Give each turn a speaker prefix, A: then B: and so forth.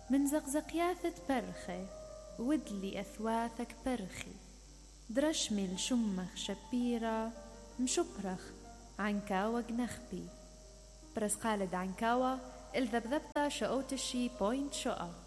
A: من زقزقياثة برخي ودلي أثواثك برخي درشمي الشمخ شبيرة مشبرخ عنكاوة جنخبي برس قالد عنكاوة الذبذبتا شقوتشي بوينت شقا